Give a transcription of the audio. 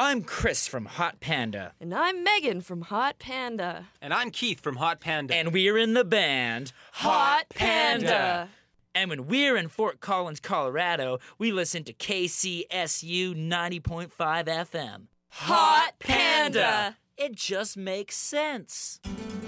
I'm Chris from Hot Panda. And I'm Megan from Hot Panda. And I'm Keith from Hot Panda. And we're in the band Hot Panda. And when we're in Fort Collins, Colorado, we listen to KCSU 90.5 FM. Hot Panda. It just makes sense.